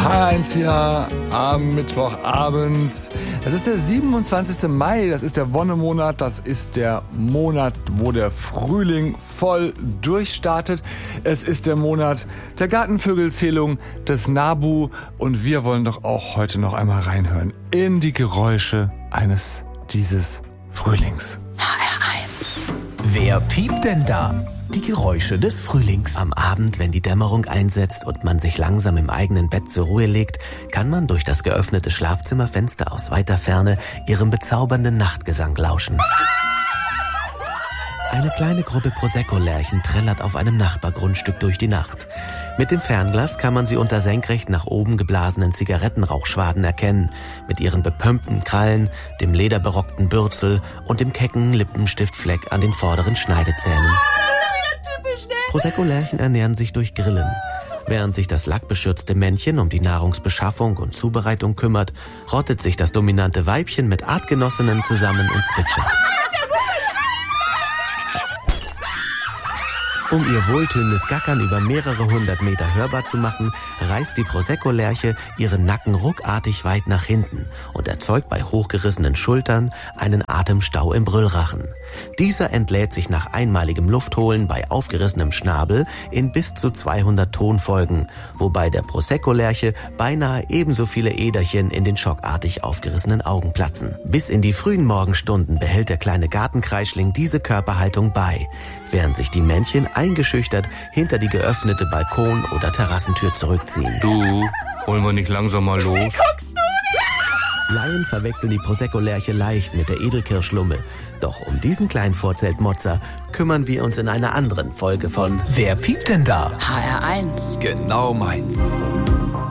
HR1 hier am Mittwochabend. Es ist der 27. Mai, das ist der Wonnemonat, das ist der Monat, wo der Frühling voll durchstartet. Es ist der Monat der Gartenvögelzählung, des Nabu und wir wollen doch auch heute noch einmal reinhören in die Geräusche dieses Frühlings. HR1. Wer piept denn da? Die Geräusche des Frühlings. Am Abend, wenn die Dämmerung einsetzt und man sich langsam im eigenen Bett zur Ruhe legt, kann man durch das geöffnete Schlafzimmerfenster aus weiter Ferne ihrem bezaubernden Nachtgesang lauschen. Eine kleine Gruppe Prosecco-Lerchen trällert auf einem Nachbargrundstück durch die Nacht. Mit dem Fernglas kann man sie unter senkrecht nach oben geblasenen Zigarettenrauchschwaden erkennen, mit ihren bepömpten Krallen, dem lederberockten Bürzel und dem kecken Lippenstiftfleck an den vorderen Schneidezähnen. Prosecco-Lerchen ernähren sich durch Grillen. Während sich das lackbeschürzte Männchen um die Nahrungsbeschaffung und Zubereitung kümmert, rottet sich das dominante Weibchen mit Artgenossinnen zusammen und zwitschert. Um ihr wohltönendes Gackern über mehrere hundert Meter hörbar zu machen, reißt die Prosecco-Lerche ihren Nacken ruckartig weit nach hinten und erzeugt bei hochgerissenen Schultern einen Atemstau im Brüllrachen. Dieser entlädt sich nach einmaligem Luftholen bei aufgerissenem Schnabel in bis zu 200 Tonfolgen, wobei der Prosecco-Lerche beinahe ebenso viele Äderchen in den schockartig aufgerissenen Augen platzen. Bis in die frühen Morgenstunden behält der kleine Gartenkreischling diese Körperhaltung bei, während sich die Männchen eingeschüchtert hinter die geöffnete Balkon- oder Terrassentür zurückziehen. Du, wollen wir nicht langsam mal los? Wie guckst du denn? Laien verwechseln die Prosecco-Lerche leicht mit der Edelkirschlumme. Doch um diesen kleinen Vorzeltmotzer kümmern wir uns in einer anderen Folge von Wer piept denn da? HR1. Genau meins.